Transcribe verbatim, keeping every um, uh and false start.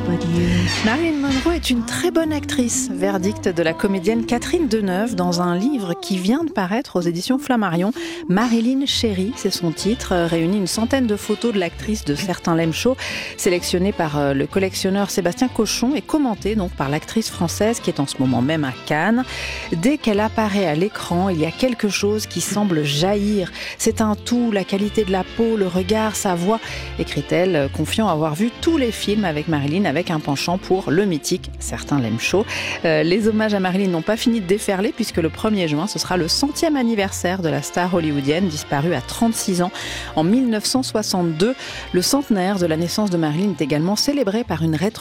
but you. Marilyn Monroe est une très bonne actrice, verdict de la comédienne Catherine Deneuve dans un livre qui vient de paraître aux éditions Flammarion. Marilyn Chérie, c'est son titre, réunit une centaine de photos de l'actrice de certains Lem Show, sélectionnées par le collectionneur Sébastien Cochon et commentées donc par l'actrice française qui est en ce moment même à Cannes. Dès qu'elle apparaît à l'écran, il y a quelque chose qui semble jaillir. C'est un tout, la qualité de la peau, le regard, sa voix, écrit-elle, confiant avoir vu tous les films avec Marilyn avec un penchant pour le mythique Certains Lem Show. Euh, les hommages à Marilyn n'ont pas fini de déferler puisque le premier juin, ce sera le centième anniversaire de la star hollywoodienne disparue à trente-six ans en mille neuf cent soixante-deux. Le centenaire de la naissance de Marilyn est également célébré par une rétrospective